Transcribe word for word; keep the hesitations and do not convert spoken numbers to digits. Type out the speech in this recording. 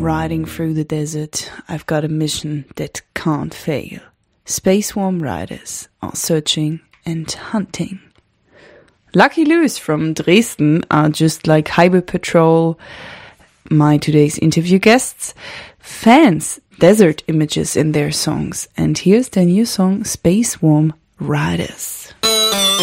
riding through the desert, I've got a mission that can't fail. Space Swarm riders are searching and hunting. Lucky Louis from Dresden are just like Highway Patrol, my today's interview guests. Fans desert images in their songs, and here's their new song Space Swarm Riders.